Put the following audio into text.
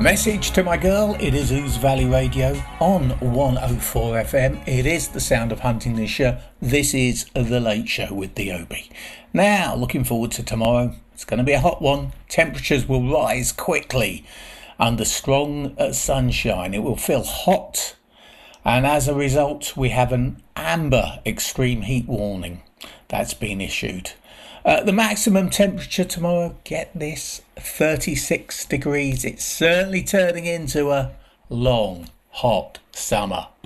Message to my girl, it is Ouse Valley Radio on 104 FM. It is the sound of Huntingdonshire. This is The Late Show with the Obi. Now, looking forward to tomorrow. It's going to be a hot one. Temperatures will rise quickly under strong sunshine. It will feel hot. And as a result, we have an amber extreme heat warning that's been issued. The maximum temperature tomorrow, get this, 36 degrees. It's certainly turning into a long, hot summer.